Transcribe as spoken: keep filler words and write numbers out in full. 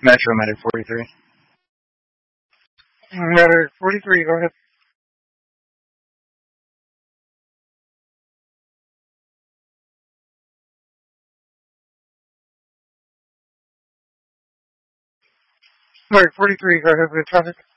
Metro Medic forty-three. Medic forty-three, go ahead. Medic forty-three, go ahead with traffic.